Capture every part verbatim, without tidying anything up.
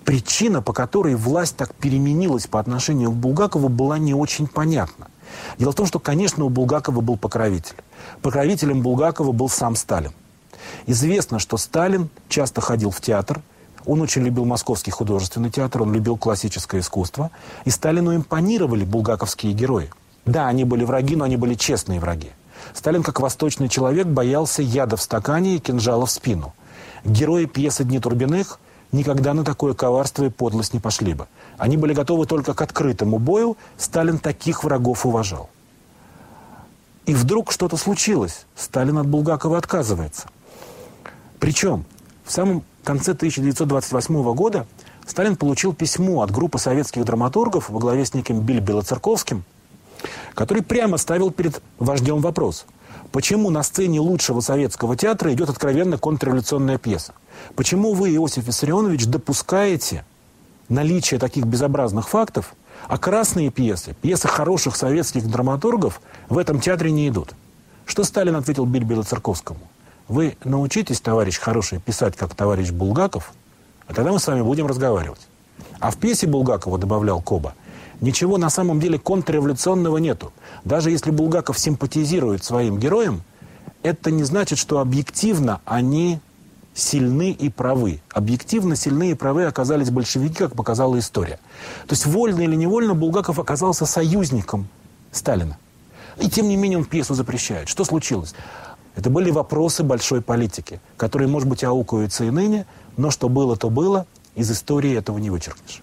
Причина, по которой власть так переменилась по отношению к Булгакову, была не очень понятна. Дело в том, что, конечно, у Булгакова был покровитель. Покровителем Булгакова был сам Сталин. Известно, что Сталин часто ходил в театр. Он очень любил Московский художественный театр, он любил классическое искусство. И Сталину импонировали булгаковские герои. Да, они были враги, но они были честные враги. Сталин, как восточный человек, боялся яда в стакане и кинжала в спину. Герои пьесы «Дни Турбиных» никогда на такое коварство и подлость не пошли бы. Они были готовы только к открытому бою. Сталин таких врагов уважал. И вдруг что-то случилось. Сталин от Булгакова отказывается. Причем в самом конце тысяча девятьсот двадцать восьмого года Сталин получил письмо от группы советских драматургов во главе с неким Биль Белоцерковским, который прямо ставил перед вождем вопрос: почему на сцене лучшего советского театра идет откровенно контрреволюционная пьеса? Почему вы, Иосиф Виссарионович, допускаете наличие таких безобразных фактов, а красные пьесы, пьесы хороших советских драматургов в этом театре не идут? Что Сталин ответил Биль Белоцерковскому? Вы научитесь, товарищ хороший, писать как товарищ Булгаков, а тогда мы с вами будем разговаривать. А в пьесе Булгакова, добавлял Коба, ничего на самом деле контрреволюционного нету. Даже если Булгаков симпатизирует своим героям, это не значит, что объективно они сильны и правы. Объективно сильны и правы оказались большевики, как показала история. То есть вольно или невольно Булгаков оказался союзником Сталина. И тем не менее он пьесу запрещает. Что случилось? Это были вопросы большой политики, которые, может быть, аукаются и ныне, но что было, то было, из истории этого не вычеркнешь.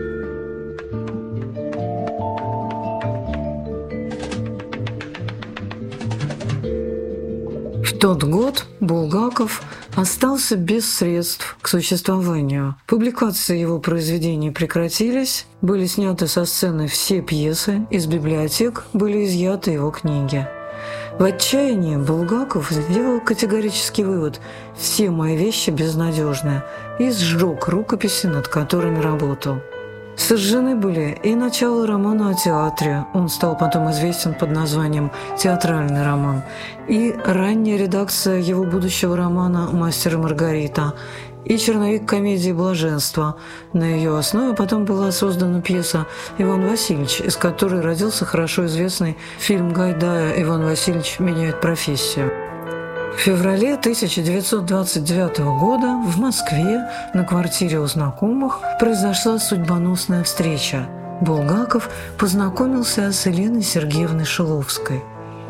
В тот год Булгаков остался без средств к существованию. Публикации его произведений прекратились, были сняты со сцены все пьесы, из библиотек были изъяты его книги. В отчаянии Булгаков сделал категорический вывод: все мои вещи безнадежны, и сжег рукописи, над которыми работал. Сожжены были и начало романа о театре, он стал потом известен под названием «Театральный роман», и ранняя редакция его будущего романа «Мастер и Маргарита», и черновик комедии «Блаженство». На ее основе потом была создана пьеса «Иван Васильевич», из которой родился хорошо известный фильм Гайдая «Иван Васильевич меняет профессию». В феврале тысяча девятьсот двадцать девятого года в Москве на квартире у знакомых произошла судьбоносная встреча. Булгаков познакомился с Еленой Сергеевной Шиловской.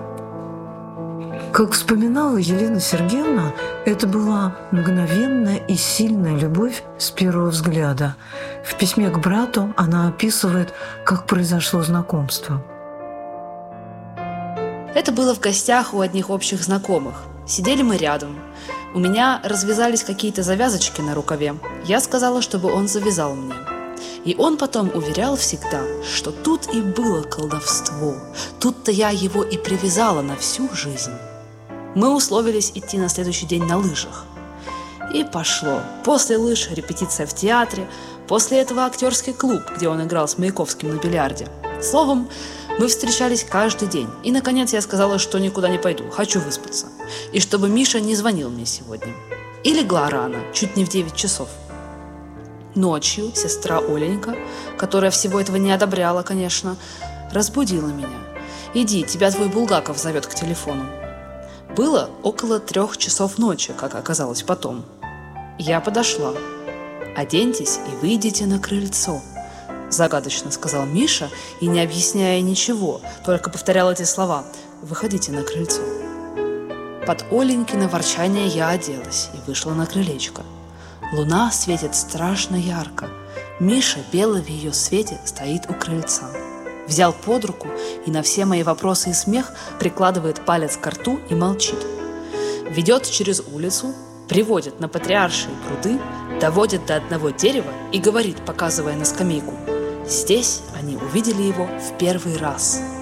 Как вспоминала Елена Сергеевна, это была мгновенная и сильная любовь с первого взгляда. В письме к брату она описывает, как произошло знакомство. Это было в гостях у одних общих знакомых. Сидели мы рядом. У меня развязались какие-то завязочки на рукаве. Я сказала, чтобы он завязал мне. И он потом уверял всегда, что тут и было колдовство. Тут-то я его и привязала на всю жизнь. Мы условились идти на следующий день на лыжах. И пошло. После лыж репетиция в театре, после этого актерский клуб, где он играл с Маяковским на бильярде. Словом, мы встречались каждый день. И, наконец, я сказала, что никуда не пойду, хочу выспаться. И чтобы Миша не звонил мне сегодня. И легла рано, чуть не в девять часов. Ночью сестра Оленька, которая всего этого не одобряла, конечно, разбудила меня. «Иди, тебя твой Булгаков зовет к телефону». Было около трех часов ночи, как оказалось потом. Я подошла. «Оденьтесь и выйдите на крыльцо», – загадочно сказал Миша, и, не объясняя ничего, только повторял эти слова: «Выходите на крыльцо». Под Оленькино ворчание я оделась и вышла на крылечко. Луна светит страшно ярко. Миша, белый в ее свете, стоит у крыльца. Взял под руку и на все мои вопросы и смех прикладывает палец к рту и молчит. Ведет через улицу, приводит на Патриаршие пруды, доводит до одного дерева и говорит, показывая на скамейку: «Здесь они увидели его в первый раз».